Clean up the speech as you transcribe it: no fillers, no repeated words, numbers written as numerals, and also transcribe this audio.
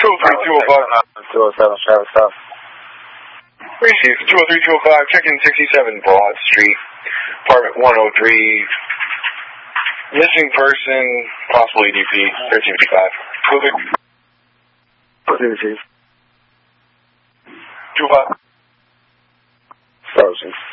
203-205. Travis South. Received 203-205, check-in 67 Broad Street, apartment 103. Missing person, possible EDP, 1355. Moving. 2-5. 25. Frozen.